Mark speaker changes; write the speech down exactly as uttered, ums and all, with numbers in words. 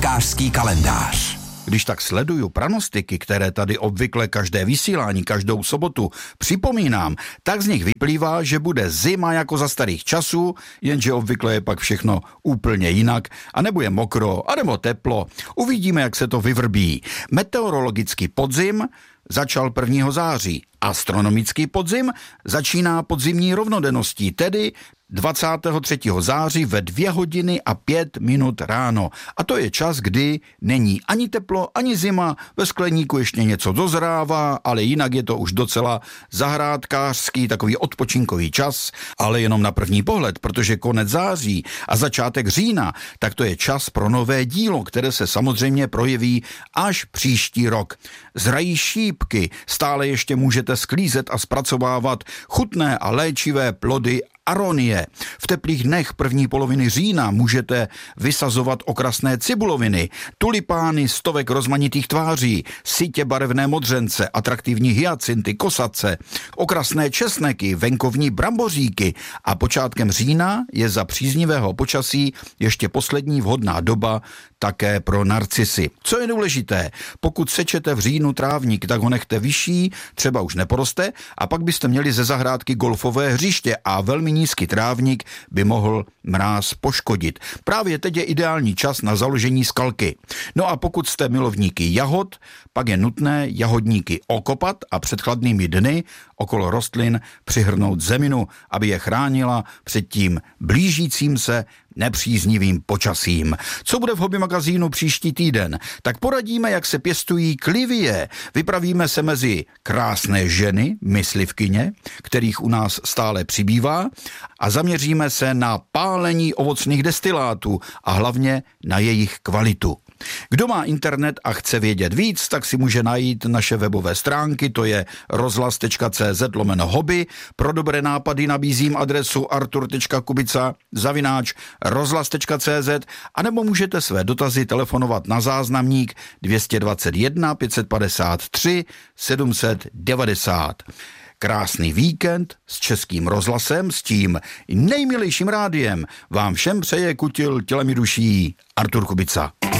Speaker 1: Zahrádkářský kalendář.
Speaker 2: Když tak sleduju pranostiky, které tady obvykle každé vysílání, každou sobotu připomínám, tak z nich vyplývá, že bude zima jako za starých časů, jenže obvykle je pak všechno úplně jinak, anebo je mokro, anebo teplo. Uvidíme, jak se to vyvrbí. Meteorologický podzim začal prvního září. Astronomický podzim začíná podzimní rovnodenností, tedy dvacátého třetího září ve dvě hodiny a pět minut ráno. A to je čas, kdy není ani teplo, ani zima, ve skleníku ještě něco dozrává, ale jinak je to už docela zahrádkářský, takový odpočinkový čas, ale jenom na první pohled, protože konec září a začátek října, tak to je čas pro nové dílo, které se samozřejmě projeví až příští rok. Zrají šípky, stále ještě můžete sklízet a zpracovávat chutné a léčivé plody aronie. V teplých dnech první poloviny října můžete vysazovat okrasné cibuloviny, tulipány stovek rozmanitých tváří, sytě barevné modřence, atraktivní hyacinty, kosace, okrasné česneky, venkovní bramboříky a počátkem října je za příznivého počasí ještě poslední vhodná doba také pro narcisy. Co je důležité, pokud sečete v říjnu trávník, tak ho nechte vyšší, třeba už neporoste, a pak byste měli ze zahrádky golfové hřiště a velmi nízký trávník by mohl mráz poškodit. Právě teď je ideální čas na založení skalky. No a pokud jste milovníky jahod, pak je nutné jahodníky okopat a před chladnými dny okolo rostlin přihrnout zeminu, aby je chránila před tím blížícím se nepříznivým počasím. Co bude v Hobby magazínu příští týden? Tak poradíme, jak se pěstují klivie. Vypravíme se mezi krásné ženy, myslivkyně, kterých u nás stále přibývá, a zaměříme se na pálení ovocných destilátů a hlavně na jejich kvalitu. Kdo má internet a chce vědět víc, tak si může najít naše webové stránky, to je rozhlas tečka cé zet lomeno hobby. Pro dobré nápady nabízím adresu artur tečka kubica zavináč rozhlas tečka cé zet, anebo můžete své dotazy telefonovat na záznamník dvě dvacet jedna pět set padesát tři sedm set devadesát. Krásný víkend s Českým rozhlasem, s tím nejmilejším rádiem vám všem přeje kutil tělem i duší Artur Kubica.